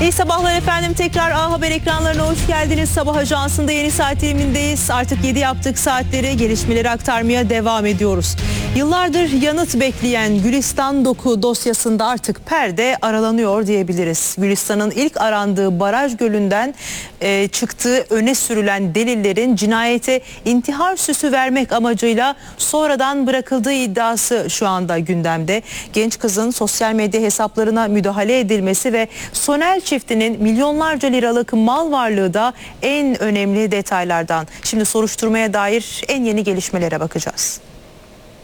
İyi sabahlar efendim. Tekrar A Haber ekranlarına hoş geldiniz. Sabah ajansında yeni saat dilimindeyiz. Artık 7 yaptık saatleri, gelişmeleri aktarmaya devam ediyoruz. Yıllardır yanıt bekleyen Gülistan Doku dosyasında artık perde aralanıyor diyebiliriz. Gülistan'ın ilk arandığı baraj gölünden çıktığı öne sürülen delillerin cinayete intihar süsü vermek amacıyla sonradan bırakıldığı iddiası şu anda gündemde. Genç kızın sosyal medya hesaplarına müdahale edilmesi ve Soner çiftinin milyonlarca liralık mal varlığı da en önemli detaylardan. Şimdi soruşturmaya dair en yeni gelişmelere bakacağız.